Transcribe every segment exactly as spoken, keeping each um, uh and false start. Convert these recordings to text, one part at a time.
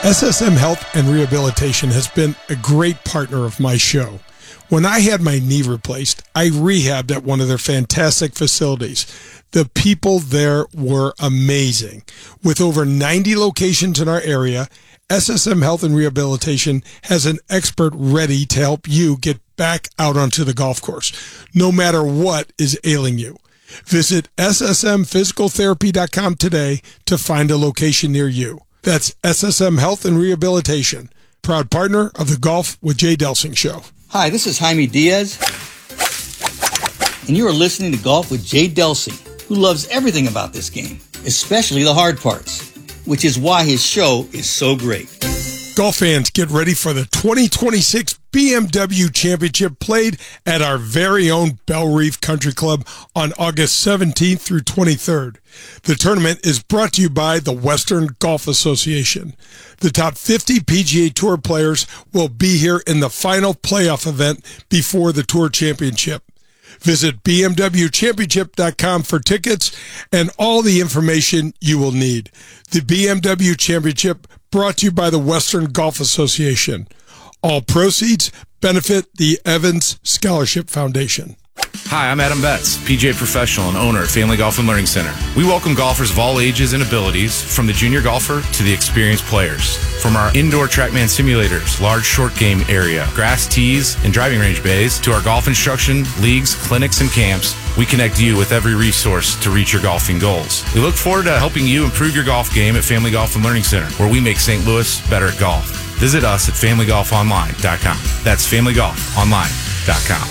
S S M Health and Rehabilitation has been a great partner of my show. When I had my knee replaced, I rehabbed at one of their fantastic facilities. The people there were amazing. With over ninety locations in our area, S S M Health and Rehabilitation has an expert ready to help you get back out onto the golf course, no matter what is ailing you. Visit S S M physical therapy dot com today to find a location near you. That's S S M Health and Rehabilitation, proud partner of the Golf with Jay Delsing show. Hi, this is Jaime Diaz, and you are listening to Golf with Jay Delsing, who loves everything about this game, especially the hard parts, which is why his show is so great. Golf fans, get ready for the twenty twenty-six B M W Championship played at our very own Bell Reef Country Club on August seventeenth through twenty-third. The tournament is brought to you by the Western Golf Association. The top fifty P G A Tour players will be here in the final playoff event before the Tour Championship. Visit B M W championship dot com for tickets and all the information you will need. The B M W Championship brought to you by the Western Golf Association. All proceeds benefit the Evans Scholarship Foundation. Hi, I'm Adam Betts, P G A professional and owner at Family Golf and Learning Center. We welcome golfers of all ages and abilities, from the junior golfer to the experienced players. From our indoor TrackMan simulators, large short game area, grass tees, and driving range bays, to our golf instruction, leagues, clinics, and camps, we connect you with every resource to reach your golfing goals. We look forward to helping you improve your golf game at Family Golf and Learning Center, where we make Saint Louis better at golf. Visit us at family golf online dot com. That's family golf online dot com.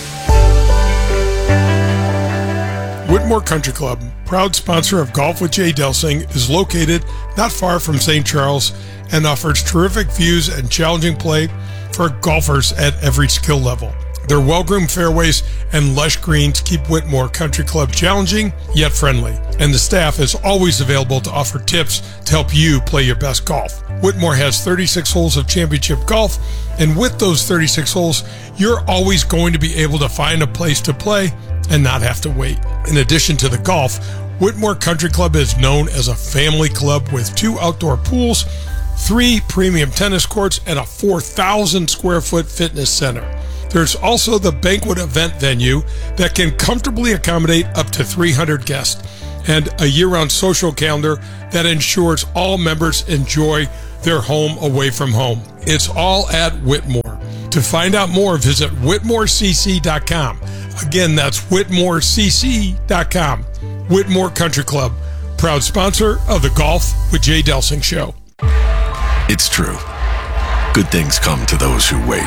Whitmore Country Club, proud sponsor of Golf with Jay Delsing, is located not far from Saint Charles and offers terrific views and challenging play for golfers at every skill level. Their well-groomed fairways and lush greens keep Whitmore Country Club challenging yet friendly, and the staff is always available to offer tips to help you play your best golf. Whitmore has thirty-six holes of championship golf, and with those thirty-six holes, you're always going to be able to find a place to play and not have to wait. In addition to the golf, Whitmore Country Club is known as a family club with two outdoor pools, three premium tennis courts, and a four thousand square foot fitness center. There's also the banquet event venue that can comfortably accommodate up to three hundred guests, and a year-round social calendar that ensures all members enjoy their home away from home. It's all at Whitmore. To find out more, visit whitmore c c dot com. Again, that's whitmore c c dot com. Whitmore Country Club, proud sponsor of the Golf with Jay Delsing show. It's true. Good things come to those who wait.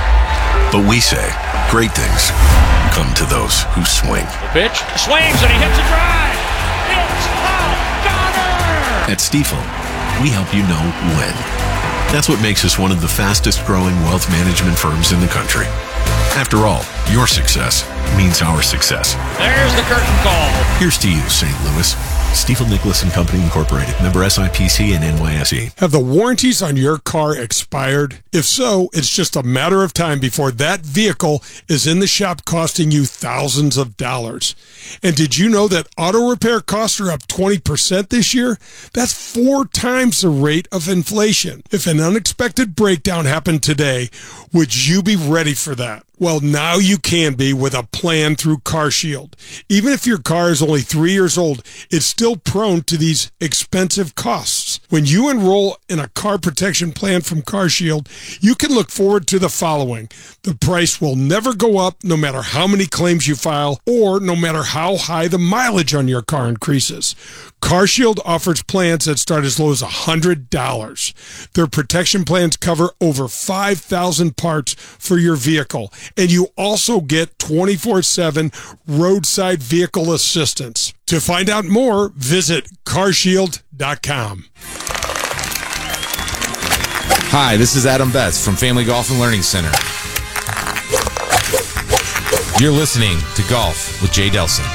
But we say great things come to those who swing. The pitch swings and he hits a drive. It's a gunner. At Stifel, we help you know when. That's what makes us one of the fastest growing wealth management firms in the country. After all, your success means our success. There's the curtain call. Here's to you, Saint Louis. Stifel Nicholas and Company Incorporated, member S I P C and N Y S E. Have the warranties on your car expired? If so, it's just a matter of time before that vehicle is in the shop costing you thousands of dollars. And did you know that auto repair costs are up twenty percent this year? That's four times the rate of inflation. If an unexpected breakdown happened today, would you be ready for that? Well, now you can be with a plan through CarShield. Even if your car is only three years old, it's still prone to these expensive costs. When you enroll in a car protection plan from CarShield, you can look forward to the following. The price will never go up no matter how many claims you file or no matter how high the mileage on your car increases. CarShield offers plans that start as low as one hundred dollars. Their protection plans cover over five thousand parts for your vehicle, and you also get twenty-four seven roadside vehicle assistance. To find out more, visit car shield dot com. Hi, this is Adam Betts from Family Golf and Learning Center. You're listening to Golf with Jay Delsing.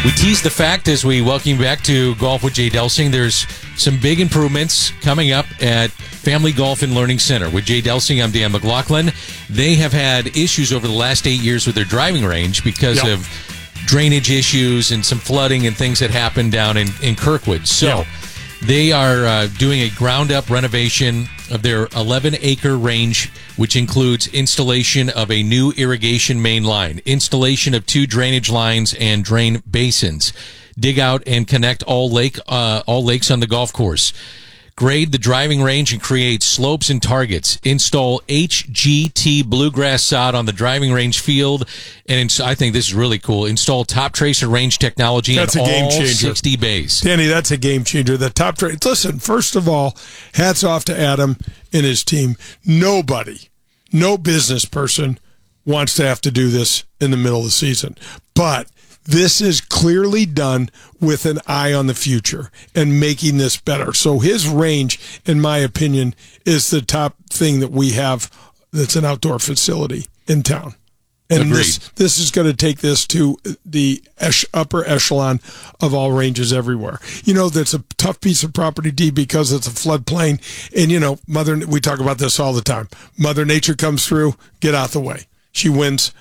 We teased the fact as we welcome you back to Golf with Jay Delsing. There's some big improvements coming up at Family Golf and Learning Center. With Jay Delsing, I'm Dan McLaughlin. They have had issues over the last eight years with their driving range because yep. of drainage issues and some flooding and things that happened down in, in Kirkwood. So yep. they are uh, doing a ground-up renovation of their eleven-acre range, which includes installation of a new irrigation main line, installation of two drainage lines and drain basins, dig out and connect all lake uh, all lakes on the golf course, grade the driving range and create slopes and targets, install H G T bluegrass sod on the driving range field, and ins- I think this is really cool, install Top Tracer range technology that's in a game all changer. sixty bays. Danny, that's a game changer. The Top Tracer. Listen, first of all, hats off to Adam and his team. Nobody, no business person wants to have to do this in the middle of the season. But this is clearly done with an eye on the future and making this better. So his range, in my opinion, is the top thing that we have that's an outdoor facility in town. And Agreed. this this is going to take this to the esh, upper echelon of all ranges everywhere. You know, that's a tough piece of property, D, because it's a floodplain. And, you know, Mother, we talk about this all the time. Mother Nature comes through, get out the way. She wins,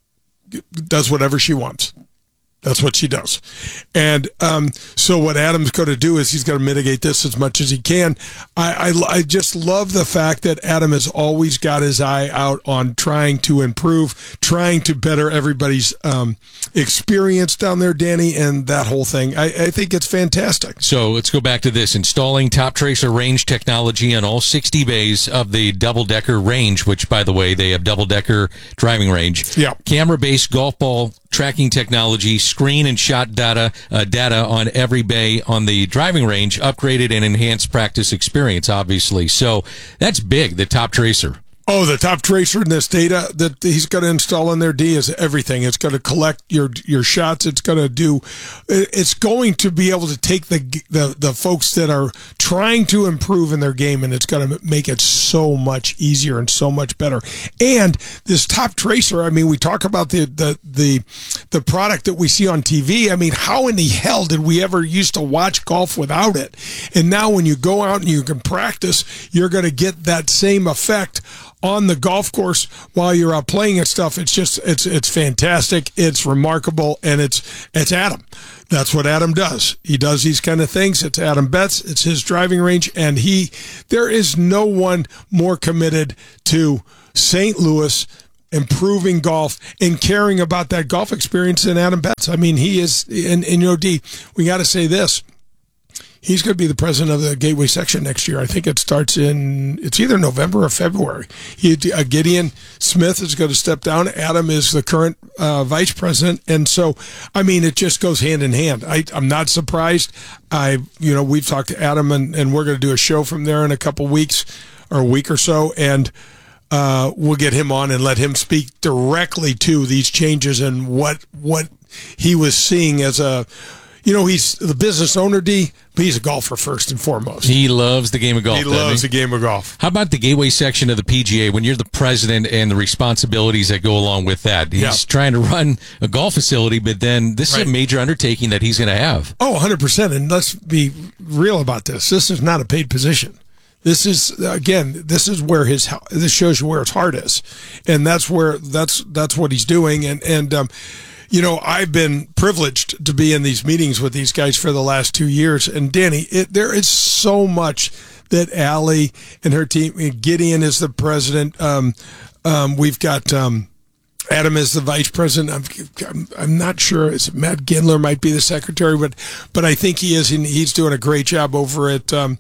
does whatever she wants. That's what she does. And um, so what Adam's going to do is he's going to mitigate this as much as he can. I, I, I just love the fact that Adam has always got his eye out on trying to improve, trying to better everybody's um, experience down there, Danny, and that whole thing. I, I think it's fantastic. So let's go back to this. Installing Top Tracer range technology on all sixty bays of the double-decker range, which, by the way, they have double-decker driving range. Yeah. Camera-based golf ball tracking technology, screen and shot data uh, data on every bay on the driving range, upgraded and enhanced practice experience, obviously. So that's big, the Top Tracer. Oh, the Top Tracer and this data that he's going to install in there, D, is everything. It's going to collect your your shots. It's going to do. It's going to be able to take the the the folks that are trying to improve in their game, and it's going to make it so much easier and so much better. And this Top Tracer, I mean, we talk about the the the the product that we see on T V. I mean, how in the hell did we ever used to watch golf without it? And now when you go out and you can practice, you're going to get that same effect on the golf course while you're out playing and stuff. It's just, it's it's fantastic. It's remarkable, and it's it's Adam. That's what Adam does. He does these kind of things. It's Adam Betts. It's his driving range, and he, there is no one more committed to Saint Louis improving golf and caring about that golf experience than Adam Betts. I mean, he is, and, and you know, D, we got to say this. He's going to be the president of the Gateway section next year. I think it starts in, it's either November or February. He, uh, Gideon Smith is going to step down. Adam is the current uh, vice president. And so, I mean, it just goes hand in hand. I, I'm not surprised. I, you know, we've talked to Adam, and, and we're going to do a show from there in a couple weeks or a week or so. And uh, we'll get him on and let him speak directly to these changes and what what he was seeing as a, you know, he's the business owner, D, but he's a golfer first and foremost. He loves the game of golf. He loves the game of golf. How about the Gateway section of the P G A when you're the president and the responsibilities that go along with that? He's yeah. trying to run a golf facility, but then this right. is a major undertaking that he's going to have. Oh, one hundred percent. And let's be real about this. This is not a paid position. This is, again, this is where his, this shows you where his heart is. And that's where, that's, that's what he's doing. And, and, um, you know, I've been privileged to be in these meetings with these guys for the last two years. And Danny, it, there is so much that Allie and her team, Gideon is the president. Um, um, we've got um, Adam is the vice president. I'm, I'm, I'm not sure. It's Matt Gindler might be the secretary, but but I think he is. And he's doing a great job over at um,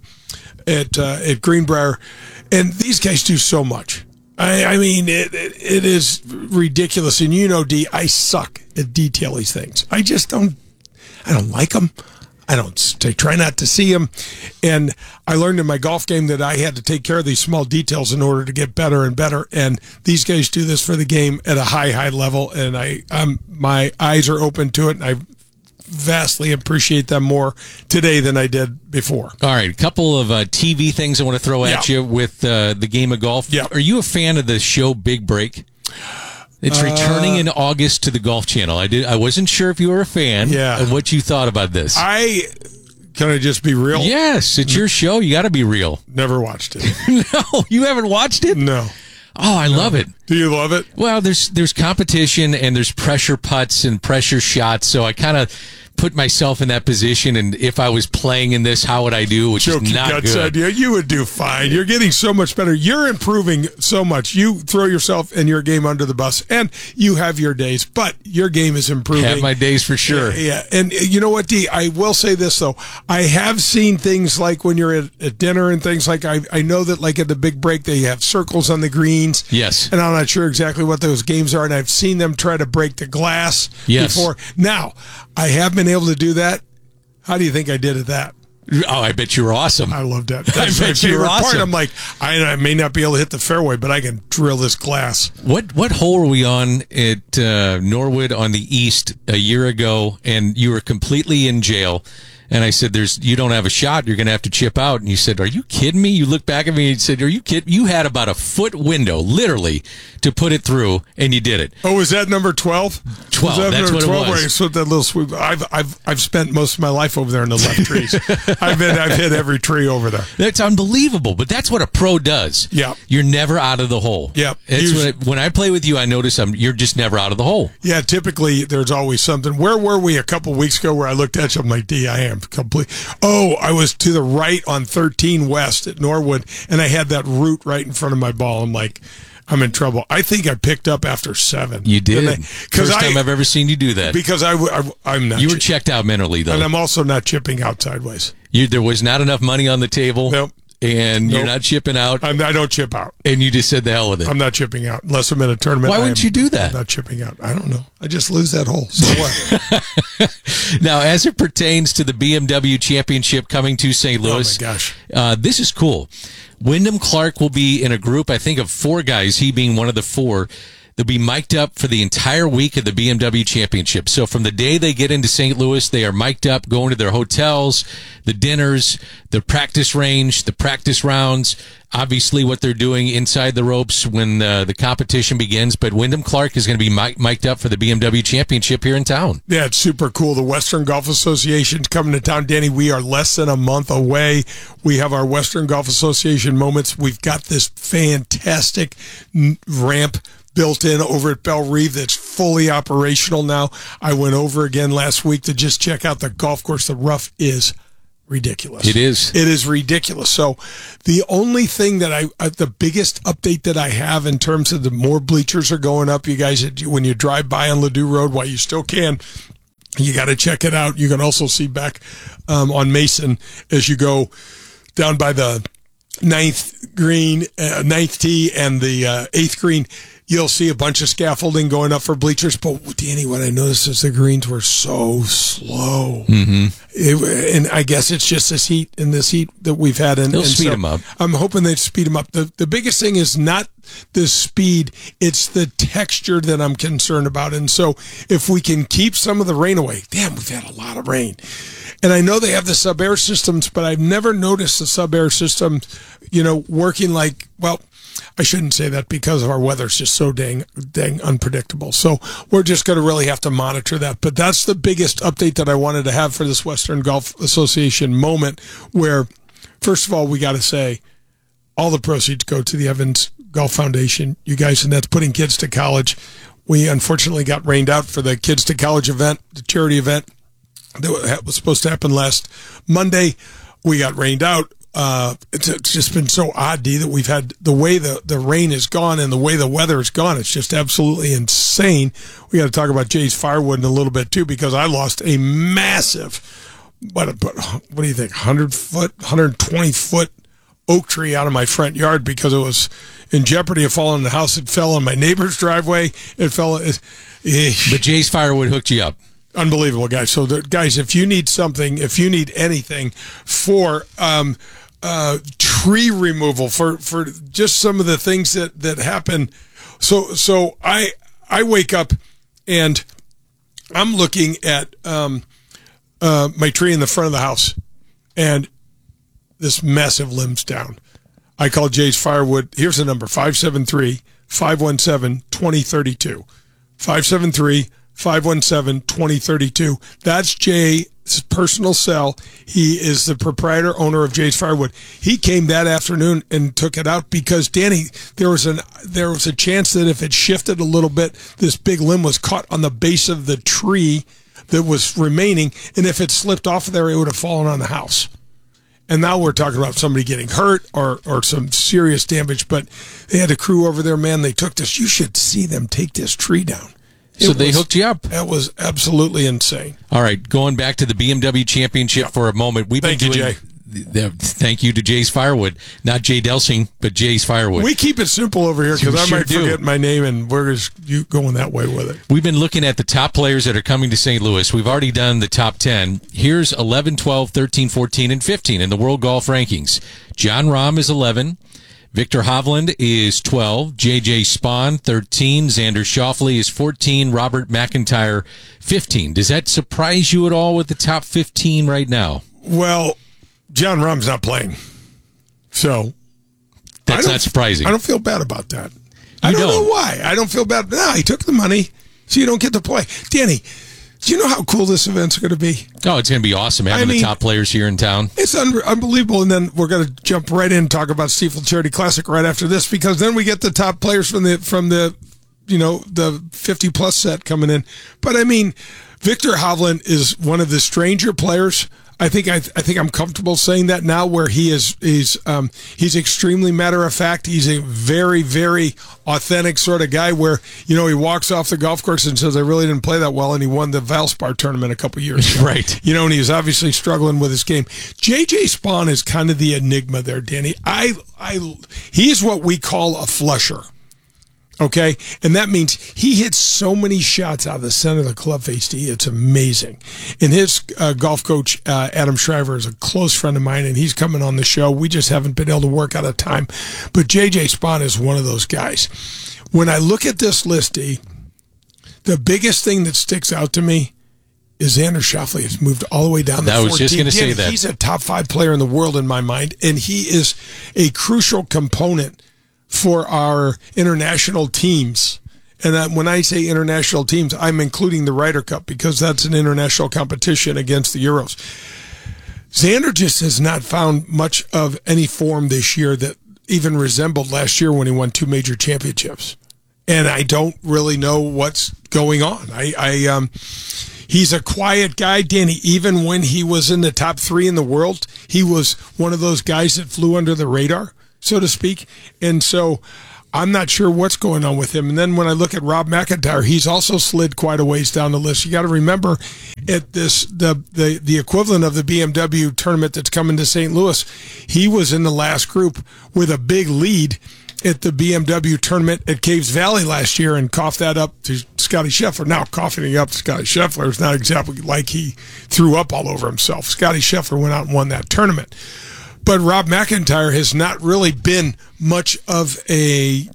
at uh, at Greenbrier. And these guys do so much. I, I mean, it, it it is ridiculous. And you know, D, I suck at detail these things. I just don't, I don't like them. I don't, I try not to see them. And I learned in my golf game that I had to take care of these small details in order to get better and better. And these guys do this for the game at a high, high level. And I, I'm, my eyes are open to it. And I vastly appreciate them more today than I did before. All right, a couple of uh, T V things I want to throw at yeah. you with uh, the game of golf. Yeah. Are you a fan of the show Big Break? It's returning uh, in August to the Golf Channel. I did. I wasn't sure if you were a fan yeah. and what you thought about this. I can I just be real? Yes, it's your show. You got to be real. Never watched it. No, you haven't watched it? No. Oh, I no. love it. Do you love it? Well, there's there's competition and there's pressure putts and pressure shots, so I kind of put myself in that position, and if I was playing in this, how would I do? Which Joke is not guts good. Idea. You would do fine. You're getting so much better. You're improving so much. You throw yourself and your game under the bus, and you have your days, but your game is improving. Have my days for sure. Yeah, yeah. And you know what, D? I will say this, though. I have seen things like when you're at, at dinner and things like, I, I know that like at the big break, they have circles on the greens. Yes. And I'm not sure exactly what those games are, and I've seen them try to break the glass yes. before. Now, I have been able to do that. How do you think I did at that? Oh, I bet you were awesome. I loved that. That's I my bet you were favorite awesome. part. I'm like, I, I may not be able to hit the fairway, but I can drill this glass. What what hole were we on at uh, Norwood on the East a year ago, and you were completely in jail? And I said, "There's, you don't have a shot. You're going to have to chip out." And you said, "Are you kidding me?" You looked back at me and said, "Are you kidding?" You had about a foot window, literally, to put it through, and you did it. Oh, was that number twelve? Twelve. Was that that's number what twelve it was. Where I swept that little sweep. I've I've I've spent most of my life over there in the left trees. I've been I've hit every tree over there. That's unbelievable, but that's what a pro does. Yeah, you're never out of the hole. Yeah, it's what I, when I play with you, I notice I'm you're just never out of the hole. Yeah, typically there's always something. Where were we a couple weeks ago? Where I looked at you, I'm like, D, I am complete. Oh, I was to the right on thirteen West at Norwood, and I had that root right in front of my ball. I'm like, I'm in trouble. I think I picked up after seven. You did. I, First I, time I've ever seen you do that. Because I, I, I'm not. You were ch- checked out mentally, though. And I'm also not chipping out sideways. You, there was not enough money on the table. Nope. And nope. you're not chipping out. I'm, I don't chip out. And you just said the hell with it. I'm not chipping out unless I'm in a tournament. Why wouldn't am, you do that? I'm not chipping out. I don't know. I just lose that hole. So what? Now, as it pertains to the B M W Championship coming to Saint Louis, oh my gosh, uh, this is cool. Wyndham Clark will be in a group, I think, of four guys, he being one of the four. They'll be mic'd up for the entire week of the B M W Championship. So from the day they get into Saint Louis, they are mic'd up, going to their hotels, the dinners, the practice range, the practice rounds, obviously what they're doing inside the ropes when uh, the competition begins. But Wyndham Clark is going to be mic- mic'd up for the B M W Championship here in town. Yeah, it's super cool. The Western Golf Association's coming to town. Danny, we are less than a month away. We have our Western Golf Association moments. We've got this fantastic ramp built in over at Belle Reve that's fully operational now. I went over again last week to just check out the golf course. The rough is ridiculous. It is. It is ridiculous. So the only thing that I, uh, the biggest update that I have in terms of the more bleachers are going up, you guys, when you drive by on Ladue Road, while you still can, you got to check it out. You can also see back um, on Mason as you go down by the ninth green, uh, ninth tee and the uh, eighth green. You'll see a bunch of scaffolding going up for bleachers. But, Danny, what I noticed is the greens were so slow. Mm-hmm. It, and I guess it's just this heat and this heat that we've had. And, They'll and speed so them up. I'm hoping they speed them up. The, the biggest thing is not the speed. It's the texture that I'm concerned about. And so if we can keep some of the rain away, damn, we've had a lot of rain. And I know they have the sub-air systems, but I've never noticed the sub-air system, you know, working like, well, I shouldn't say that because our weather's just so dang, dang unpredictable. So we're just going to really have to monitor that. But that's the biggest update that I wanted to have for this Western Golf Association moment where, first of all, we got to say all the proceeds go to the Evans Golf Foundation, you guys, and that's putting kids to college. We unfortunately got rained out for the Kids to College event, the charity event that was supposed to happen last Monday. We got rained out. Uh, it's, it's just been so odd, D, that we've had the way the, the rain is gone and the way the weather is gone. It's just absolutely insane. We got to talk about Jay's Firewood in a little bit too, because I lost a massive, what, what do you think, one hundred foot, one hundred twenty foot oak tree out of my front yard because it was in jeopardy of falling in the house. It fell on my neighbor's driveway. It fell. It, but Jay's Firewood hooked you up. Unbelievable, guys. So, the, guys, if you need something, if you need anything for um, uh, tree removal, for, for just some of the things that, that happen. So, so I I wake up and I'm looking at um, uh, my tree in the front of the house, and this massive limb's down. I call Jay's Firewood. Here's the number, five seven three, five one seven, two zero three two. five seven three, five one seven, two zero three two. That's Jay's personal cell. He is the proprietor, owner of Jay's Firewood. He came that afternoon and took it out because, Danny, there was an there was a chance that if it shifted a little bit, this big limb was caught on the base of the tree that was remaining, and if it slipped off of there, it would have fallen on the house. And now we're talking about somebody getting hurt or, or some serious damage, but they had a crew over there, man. They took this. You should see them take this tree down. So It they was- hooked you up. That was absolutely insane. All right, going back to the B M W Championship for a moment. We've Thank been you, doing. Jay. The, thank you to Jay's Firewood, not Jay Delsing, but Jay's Firewood. We keep it simple over here because We I sure might do. forget my name, and we're just you going that way with it. We've been looking at the top players that are coming to Saint Louis. We've already done the top ten. Here's eleven, twelve, thirteen, fourteen, and fifteen in the World Golf Rankings. John Rahm is eleven. Victor Hovland is twelve. J J Spahn, thirteen. Xander Schauffele is fourteen. Robert McIntyre, fifteen. Does that surprise you at all with the top fifteen right now? Well, John Rahm's not playing, so That's I don't- not surprising. I don't feel bad about that. I You don't, don't? know why. I don't feel bad. No, he took the money, so you don't get to play. Danny, do you know how cool this event's going to be? Oh, it's going to be awesome having I mean- the top players here in town. It's un- unbelievable. And then we're going to jump right in and talk about Stiefel Charity Classic right after this, because then we get the top players from the from the you know the fifty plus set coming in. But I mean, Victor Hovland is one of the stranger players. I think I, I think I'm comfortable saying that now, where he is he's um, he's extremely matter of fact. He's a very very authentic sort of guy where, you know, he walks off the golf course and says, I really didn't play that well, and he won the Valspar tournament a couple years ago. Right. You know, and he was obviously struggling with his game. J J Spahn is kind of the enigma there, Danny. I I he's what we call a flusher. Okay, and that means he hits so many shots out of the center of the club face tee. It's amazing. And his uh, golf coach, uh, Adam Shriver, is a close friend of mine, and he's coming on the show. We just haven't been able to work out a time. But J J Spahn is one of those guys. When I look at this list, D, the biggest thing that sticks out to me is Xander Schauffele has moved all the way down to I was just fourteen. gonna say Danny, that. He's a top five player in the world in my mind, and he is a crucial component for our international teams. And uh, when I say international teams, I'm including the Ryder Cup, because that's an international competition against the Euros. Xander just has not found much of any form this year that even resembled last year when he won two major championships. And I don't really know what's going on. I, I um, he's a quiet guy, Danny. Even when he was in the top three in the world, he was one of those guys that flew under the radar, so to speak. And so I'm not sure what's going on with him. And then when I look at Rob McIntyre, he's also slid quite a ways down the list. You got to remember, at this the, the the equivalent of the B M W tournament that's coming to Saint Louis, he was in the last group with a big lead at the B M W tournament at Caves Valley last year and coughed that up to Scotty Scheffler. Now, coughing it up to Scotty Scheffler is not exactly like he threw up all over himself. Scotty Scheffler went out and won that tournament. But Rob McIntyre has not really been much of a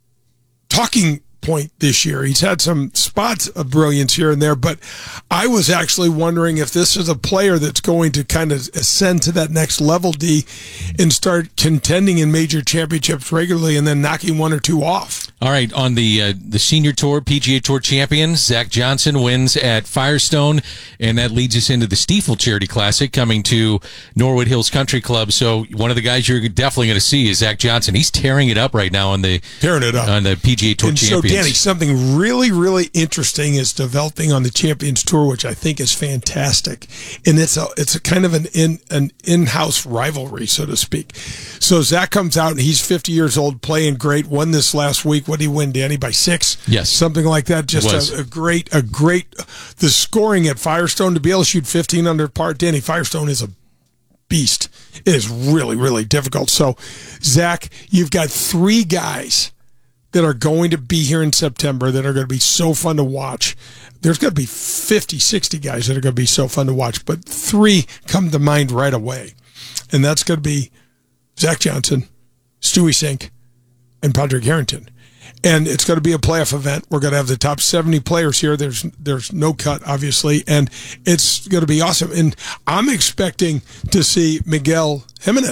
talking point this year. He's had some spots of brilliance here and there, but I was actually wondering if this is a player that's going to kind of ascend to that next level, D, and start contending in major championships regularly and then knocking one or two off. All right, on the uh, the Senior Tour, P G A Tour champion, Zach Johnson wins at Firestone, and that leads us into the Stiefel Charity Classic coming to Norwood Hills Country Club. So one of the guys you're definitely going to see is Zach Johnson. He's tearing it up right now on the Tearing it up. on the P G A Tour And champions. so, Danny, something really, really interesting is developing on the Champions Tour, which I think is fantastic. And it's a it's a kind of an in an in-house rivalry, so to speak. So Zach comes out and he's fifty years old, playing great. Won this last week. What did he win, Danny? By six? Yes. Something like that. It was. Just a, a great, a great. The scoring at Firestone, to be able to shoot fifteen under par, Danny, Firestone is a beast. It is really, really difficult. So, Zach, you've got three guys that are going to be here in September that are going to be so fun to watch. There's going to be fifty, sixty guys that are going to be so fun to watch, but three come to mind right away. And that's going to be Zach Johnson, Stewie Sink, and Padraig Harrington. And it's going to be a playoff event. We're going to have the top seventy players here. There's there's no cut, obviously, and it's going to be awesome. And I'm expecting to see Miguel Jimenez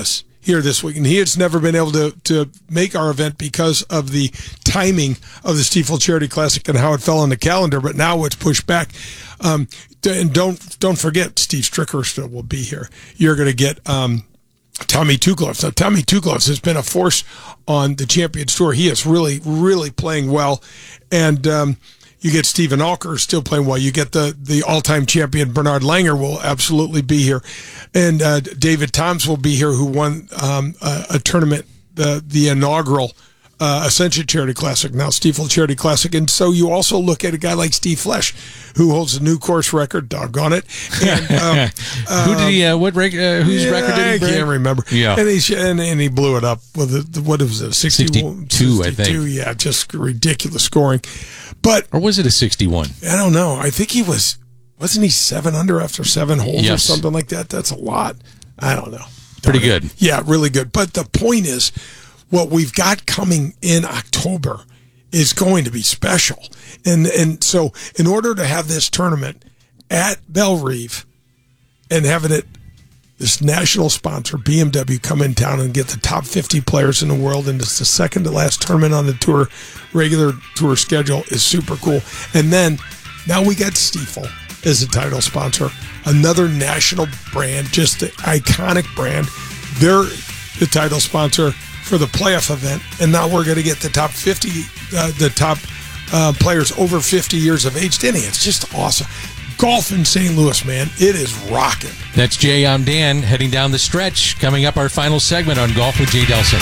here this week, and he has never been able to, to make our event because of the timing of the Stiefel Charity Classic and how it fell on the calendar, but now it's pushed back. Um, and don't don't forget, Steve Stricker still will be here. You're going to get um, Tommy Two Gloves. Now, Tommy Two Gloves has been a force on the Champions Tour. He is really, really playing well, and um, you get Stephen Alker still playing well. You get the, the all-time champion Bernard Langer will absolutely be here. And uh, David Toms will be here, who won um, a, a tournament, the the inaugural uh, Ascension Charity Classic, now Stiefel Charity Classic. And so you also look at a guy like Steve Flesch, who holds a new course record, doggone it. And, um, Who did he, uh, what rec- uh, whose yeah, record did he break? I can't remember. Yeah. And he, and, and he blew it up with, a, what was it, sixty-one, sixty-two, I think. Yeah, just ridiculous scoring. But Or was it a sixty-one? I don't know. I think he was, wasn't he seven under after seven holes Yes. or something like that? That's a lot. I don't know. Pretty Don't know. good. Yeah, really good. But the point is, what we've got coming in October is going to be special. And and so in order to have this tournament at Bellerive and having it, this national sponsor, B M W, come in town and get the top fifty players in the world, and it's the second to last tournament on the tour, regular tour schedule, is super cool. And then now we got Stiefel as a title sponsor, another national brand, just the iconic brand. They're the title sponsor for the playoff event, and now we're going to get the top fifty, uh, the top uh, players over fifty years of age. Denny, it's just awesome. Golf in Saint Louis, man, it is rocking. That's Jay. I'm Dan. Heading down the stretch. Coming up, our final segment on Golf with Jay Delsing.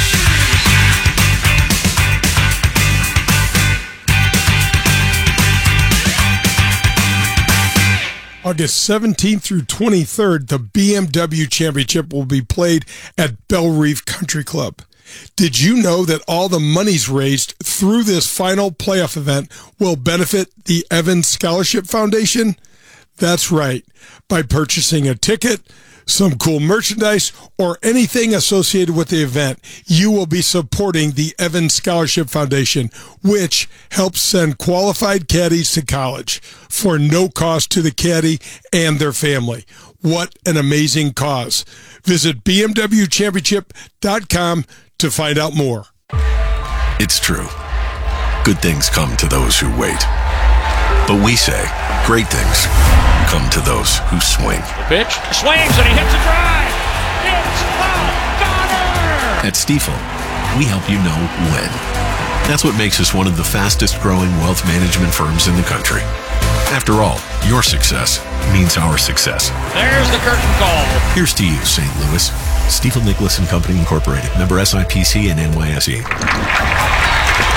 August seventeenth through twenty-third, the B M W Championship will be played at Bellerive Country Club. Did you know that all the monies raised through this final playoff event will benefit the Evans Scholarship Foundation? That's right. By purchasing a ticket, some cool merchandise, or anything associated with the event, you will be supporting the Evans Scholarship Foundation, which helps send qualified caddies to college for no cost to the caddy and their family. What an amazing cause. Visit B M W championship dot com to find out more. It's true. Good things come to those who wait. But we say great things come to those who swing. The pitch, swings, and he hits a drive. It's a gunner! At Stiefel, we help you know when. That's what makes us one of the fastest growing wealth management firms in the country. After all, your success means our success. There's the curtain call. Here's to you, Saint Louis. Stiefel Nicholas and Company Incorporated. Member S I P C and N Y S E.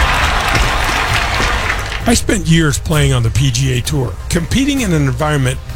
I spent years playing on the P G A Tour, competing in an environment